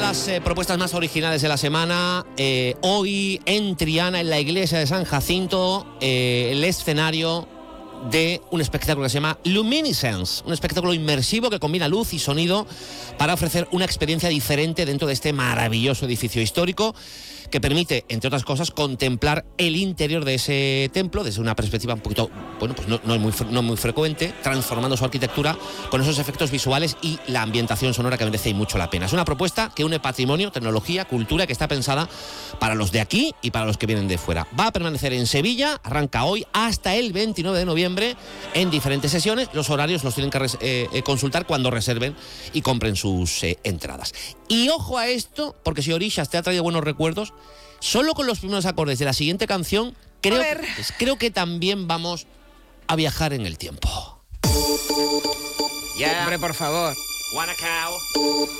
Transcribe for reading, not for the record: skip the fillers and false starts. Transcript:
las propuestas más originales de la semana. Hoy en Triana, en la iglesia de San Jacinto, el escenario de un espectáculo que se llama Luminescence, un espectáculo inmersivo que combina luz y sonido para ofrecer una experiencia diferente dentro de este maravilloso edificio histórico que permite, entre otras cosas, contemplar el interior de ese templo desde una perspectiva un poquito, bueno, pues no muy frecuente, transformando su arquitectura con esos efectos visuales y la ambientación sonora que merece mucho la pena. Es una propuesta que une patrimonio, tecnología, cultura, que está pensada para los de aquí y para los que vienen de fuera. Va a permanecer en Sevilla, arranca hoy hasta el 29 de noviembre en diferentes sesiones. Los horarios los tienen que consultar cuando reserven y compren sus entradas. Y ojo a esto, porque si Orishas te ha traído buenos recuerdos, solo con los primeros acordes de la siguiente canción, creo que también vamos a viajar en el tiempo. Hombre, por favor. Wanna cow.